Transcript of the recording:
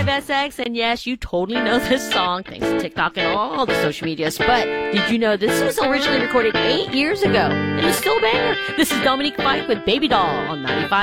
SX, and yes, you totally know this song thanks to TikTok and all the social medias. But did you know this was originally recorded 8 years ago? And it's still a banger. This is Dominique Fike with Baby Doll on 95.